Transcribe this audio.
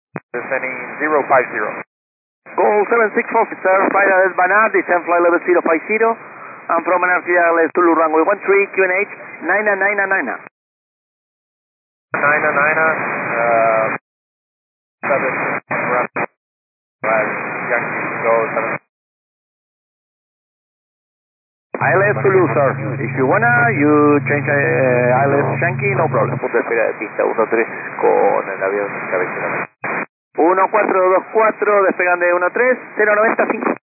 Descending 050. Goal 764, sir, flight at Banat, descend flight level 050. I'm from an RTL Tulu runway 13, QNH, 9999. 999, 7, Yankee, go 7. ILS Tulu, sir. If you wanna, you change ILS Yankee, no problem. Punto de espera de pista 13 con el avión cabecera. 1424, despegan de 13, 095.